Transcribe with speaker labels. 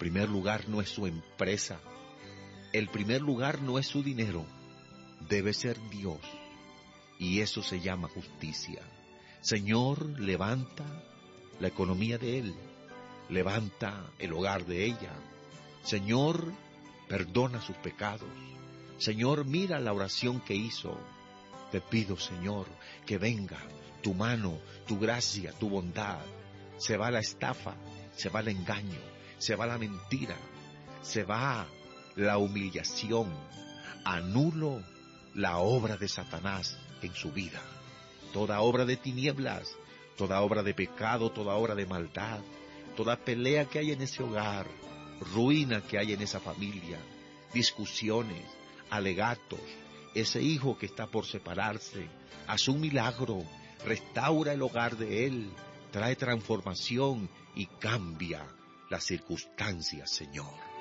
Speaker 1: primer lugar no es su empresa. El primer lugar no es su dinero. Debe ser Dios. Y eso se llama justicia. Señor, levanta la economía de él. Levanta el hogar de ella. Señor, perdona sus pecados. Señor, mira la oración que hizo. Te pido, Señor, que venga tu mano, tu gracia, tu bondad. Se va la estafa, se va el engaño, se va la mentira, se va la humillación. Anulo la obra de Satanás en su vida. Toda obra de tinieblas, toda obra de pecado, toda obra de maldad, toda pelea que hay en ese hogar, ruina que hay en esa familia, discusiones, alegatos, ese hijo que está por separarse, haz un milagro, restaura el hogar de él, trae transformación y cambia las circunstancias, Señor.